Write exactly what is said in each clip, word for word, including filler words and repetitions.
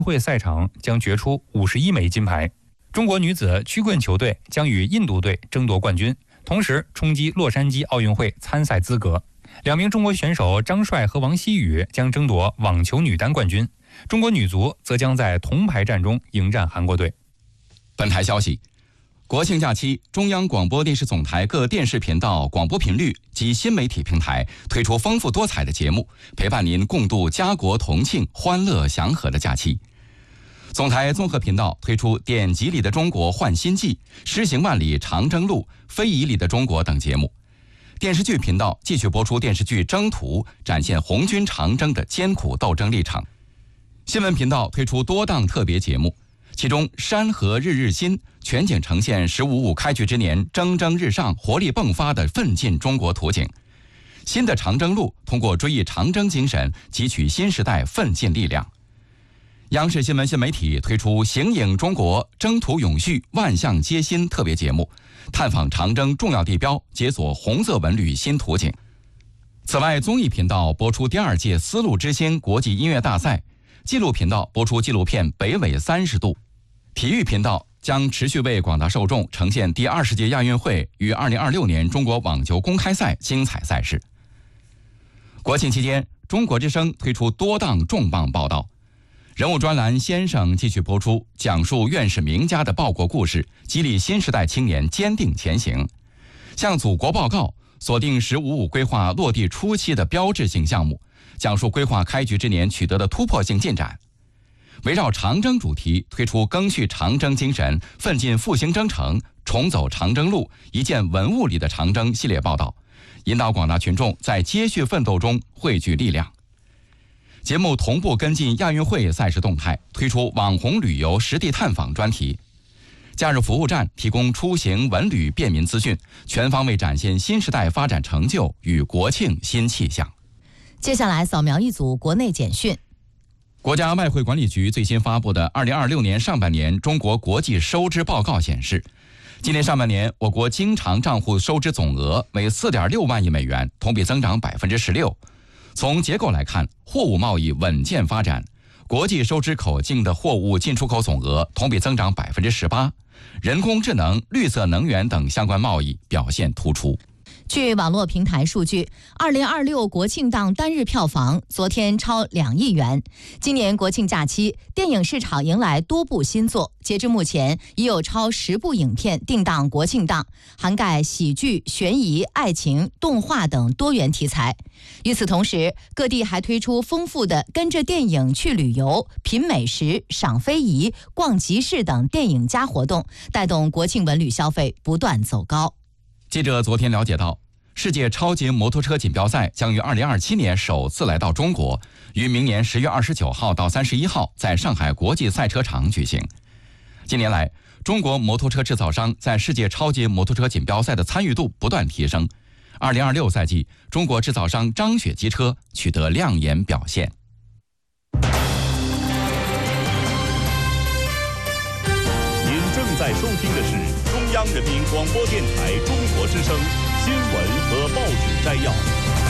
会赛场将决出五十一枚金牌。中国女子曲棍球队将与印度队争夺冠军，同时冲击洛杉矶奥运会参赛资格。两名中国选手张帅和王希雨将争夺网球女单冠军，中国女足则将在铜牌战中迎战韩国队。 本台消息，国庆假期，中央广播电视总台各电视频道、广播频率及新媒体平台推出丰富多彩的节目，陪伴您共度家国同庆、欢乐祥和的假期。总台综合频道推出《典籍里的中国焕新纪》、《诗行万里长征路》、《非遗里的中国》等节目。电视剧频道继续播出电视剧《征途》，展现红军长征的艰苦斗争历程。新闻频道推出多档特别节目，其中《山河日日新》全景呈现十五五开局之年蒸蒸日上、活力迸发的奋进中国图景。新的长征路通过追忆长征精神，汲取新时代奋进力量。央视新闻新媒体推出《形影中国，征途永续，万象皆新》特别节目，探访长征重要地标，解锁红色文旅新图景。此外，综艺频道播出第二届丝路之星国际音乐大赛，纪录频道播出纪录片《北纬三十度》，体育频道将持续为广大受众呈现第二十届亚运会与二零二六年中国网球公开赛精彩赛事。国庆期间，中国之声推出多档重磅报道。人物专栏《先生》继续播出，讲述院士名家的报国故事，激励新时代青年坚定前行。向祖国报告，锁定“十五五”规划落地初期的标志性项目，讲述规划开局之年取得的突破性进展。围绕长征主题推出赓续长征精神、奋进复兴征程、重走长征路、一件文物里的长征系列报道，引导广大群众在接续奋斗中汇聚力量。节目同步跟进亚运会赛事动态，推出网红旅游实地探访专题。假日服务站提供出行文旅便民资讯，全方位展现新时代发展成就与国庆新气象。 接下来扫描一组国内简讯。 国家外汇管理局最新发布的二零二六年上半年中国国际收支报告显示，今年上半年我国经常账户收支总额为四点六万亿美元，同比增长百分之十六。从结构来看，货物贸易稳健发展，国际收支口径的货物进出口总额同比增长百分之十八，人工智能、绿色能源等相关贸易表现突出。 据网络平台数据，二零二六国庆档单日票房昨天超两亿元。今年国庆假期，电影市场迎来多部新作，截至目前已有超十部影片定档国庆档，涵盖喜剧、悬疑、爱情、动画等多元题材。与此同时，各地还推出丰富的跟着电影去旅游、品美食、赏非遗、逛集市等电影加活动，带动国庆文旅消费不断走高。 记者昨天了解到，世界超级摩托车锦标赛将于二零二七年首次来到中国，于明年十月二十九号到三十一号在上海国际赛车场举行。近年来，中国摩托车制造商在世界超级摩托车锦标赛的参与度不断提升。二零二六赛季，中国制造商张雪机车取得亮眼表现。 您正在收听的是中央人民广播电台中国之声新闻和报纸摘要。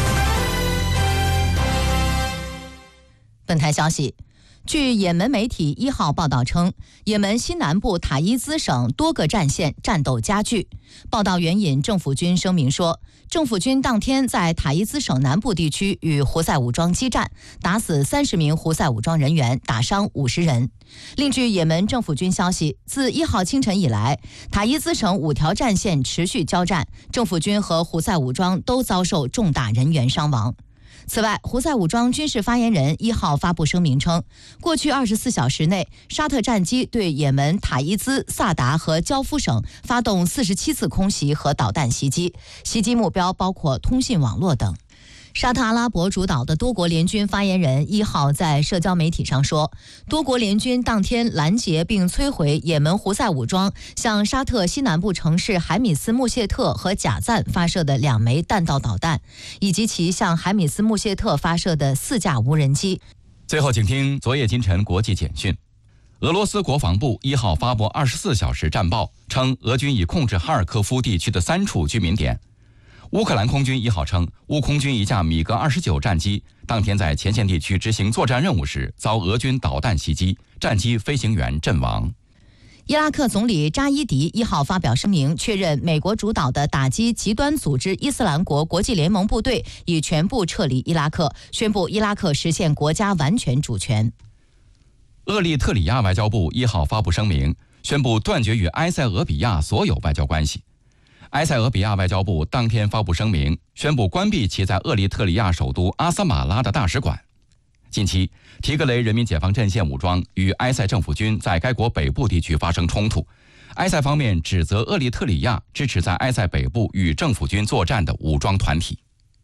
本台消息，据也门媒体一号报道称，也门西南部塔伊兹省多个战线战斗加剧。报道援引政府军声明说，政府军当天在塔伊兹省南部地区与胡塞武装激战，打死三十名胡塞武装人员，打伤五十人。另据也门政府军消息，自一号清晨以来，塔伊兹省五条战线持续交战，政府军和胡塞武装都遭受重大人员伤亡。此外，胡塞武装军事发言人一号发布声明称，过去二十四小时内，沙特战机对也门塔伊兹、萨达和焦夫省发动四十七次空袭和导弹袭击，袭击目标包括通信网络等。沙特阿拉伯主导的多国联军发言人一号在社交媒体上说，多国联军当天拦截并摧毁也门胡塞武装向沙特西南部城市海米斯穆谢特和贾赞发射的两枚弹道导弹，以及其向海米斯穆谢特发射的四架无人机。 最后请听昨夜今晨国际简讯。俄罗斯国防部一号发布二十四小时战报，称俄军已控制哈尔科夫地区的三处居民点。 乌克兰空军一号称，乌空军一架米格二十九战机当天在前线地区执行作战任务时，遭俄军导弹袭击，战机飞行员阵亡。 伊拉克总理扎伊迪一号发表声明，确认美国主导的打击极端组织伊斯兰国国际联盟部队已全部撤离伊拉克，宣布伊拉克实现国家完全主权。 厄立特里亚外交部一号发布声明，宣布断绝与埃塞俄比亚所有外交关系。埃塞俄比亚外交部当天发布声明，宣布关闭其在厄立特里亚首都阿萨马拉的大使馆。近期，提格雷人民解放阵线武装与埃塞政府军在该国北部地区发生冲突，埃塞方面指责厄立特里亚支持在埃塞北部与政府军作战的武装团体。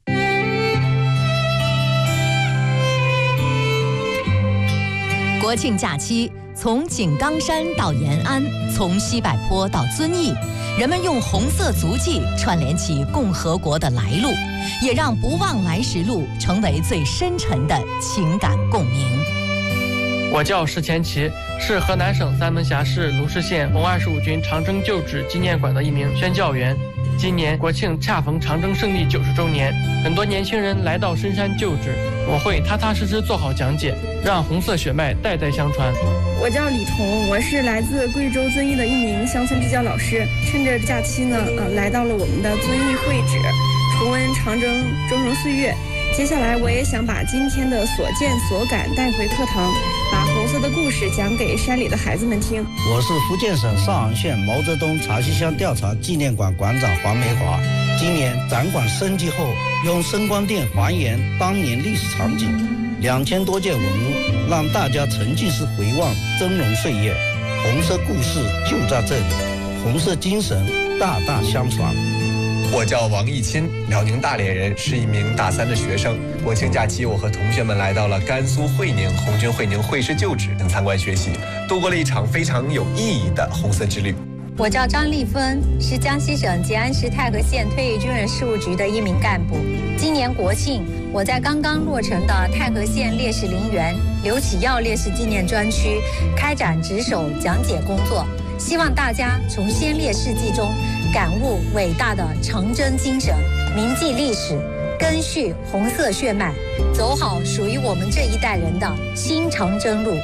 国庆假期，从井冈山到延安，从西柏坡到遵义，人们用红色足迹串联起共和国的来路，也让不忘来时路成为最深沉的情感共鸣。 我叫石前奇，是河南省三门峡市鲁氏县红二十五军长征旧址纪念馆的一名宣教员。今年国庆恰逢长征胜利九十周年，很多年轻人来到深山旧址，我会踏踏实实做好讲解，让红色血脉代代相传。 我叫李彤，我是来自贵州遵义的一名乡村支教老师。趁着假期呢，呃，来到了我们的遵义会址，重温长征征程岁月。接下来，我也想把今天的所见所感带回课堂，把红色的故事讲给山里的孩子们听。 我是福建省上杭县毛泽东茶溪乡调查纪念馆馆长黄梅华。今年展馆升级后，用声光电还原当年历史场景，两千多件文物，让大家沉浸式回望峥嵘岁月。红色故事就在这里，红色精神大大相传。 我叫王义钦，辽宁大连人，是一名大三的学生。国庆假期，我和同学们来到了甘肃会宁红军会宁会师旧址等参观学习，度过了一场非常有意义的红色之旅。 我叫张丽芬，是江西省吉安市太和县退役军人事务局的一名干部。今年国庆，我在刚刚落成的太和县烈士陵园刘启耀烈士纪念专区开展值守讲解工作，希望大家从先烈事迹中感悟伟大的长征精神，铭记历史，根续红色血脉，走好属于我们这一代人的新长征路。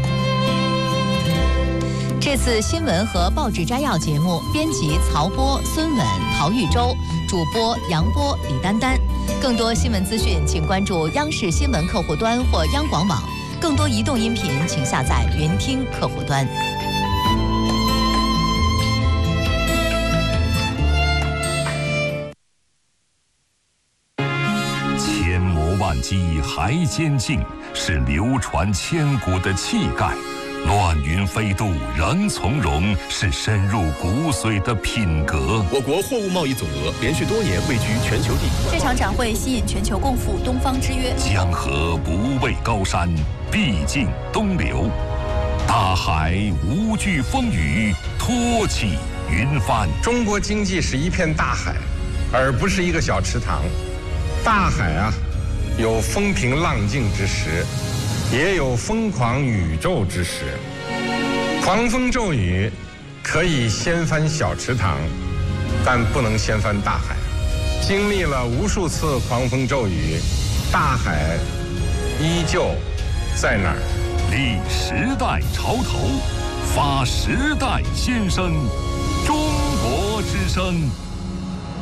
这次新闻和报纸摘要节目，编辑曹波、孙稳、陶玉洲，主播杨波、李丹丹。更多新闻资讯，请关注央视新闻客户端或央广网。更多移动音频，请下载云听客户端。 千磨万击还坚劲，是流传千古的气概。乱云飞渡仍从容，是深入骨髓的品格。 我国货物贸易总额连续多年位居全球第一。 这场展会吸引全球共赴东方之约。 江河不畏高山，必经东流。大海无惧风雨，托起云帆。 中国经济是一片大海，而不是一个小池塘。大海啊，有风平浪静之时，也有疯狂宇宙之时。狂风骤雨可以掀翻小池塘，但不能掀翻大海。经历了无数次狂风骤雨，大海依旧在那儿。 立时代潮头，发时代先声，中国之声。